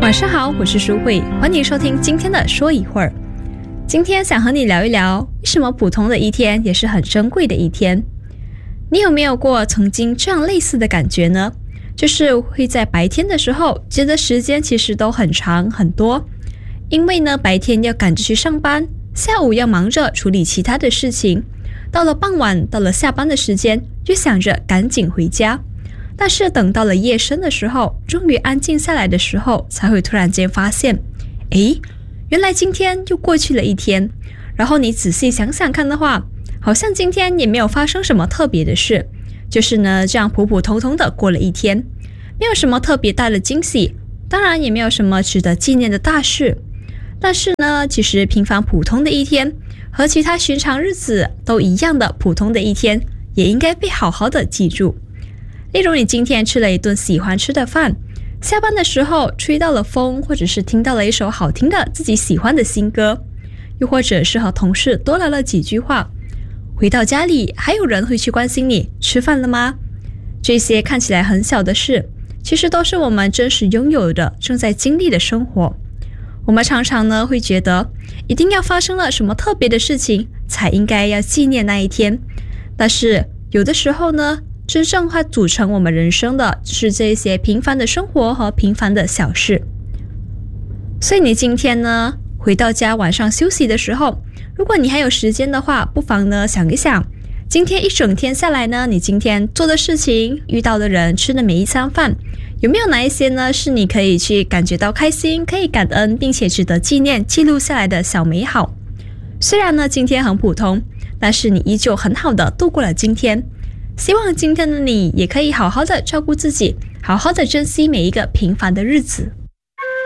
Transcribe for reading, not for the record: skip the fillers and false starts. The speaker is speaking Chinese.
晚上好，我是舒慧，欢迎收听今天的说一会儿。今天想和你聊一聊，为什么普通的一天也是很珍贵的一天。你有没有过曾经这样类似的感觉呢？就是会在白天的时候觉得时间其实都很长很多，因为呢白天要赶着去上班，下午要忙着处理其他的事情，到了傍晚，到了下班的时间就想着赶紧回家。但是等到了夜深的时候，终于安静下来的时候，才会突然间发现，原来今天又过去了一天。然后你仔细想想看的话，好像今天也没有发生什么特别的事，就是呢这样普普通通的过了一天，没有什么特别大的惊喜，当然也没有什么值得纪念的大事。但是呢，其实平凡普通的一天，和其他寻常日子都一样的普通的一天，也应该被好好的记住。例如你今天吃了一顿喜欢吃的饭，下班的时候吹到了风，或者是听到了一首好听的自己喜欢的新歌，又或者是和同事多聊了几句话，回到家里还有人会去关心你吃饭了吗？这些看起来很小的事，其实都是我们真实拥有的，正在经历的生活。我们常常呢会觉得一定要发生了什么特别的事情才应该要纪念那一天，但是有的时候呢，真正会组成我们人生的是这些平凡的生活和平凡的小事。所以你今天呢回到家晚上休息的时候，如果你还有时间的话，不妨呢想一想，今天一整天下来呢，你今天做的事情，遇到的人，吃的每一餐饭，有没有哪一些呢是你可以去感觉到开心，可以感恩，并且值得纪念记录下来的小美好。虽然呢今天很普通，但是你依旧很好的度过了今天。希望今天的你也可以好好的照顾自己，好好的珍惜每一个平凡的日子。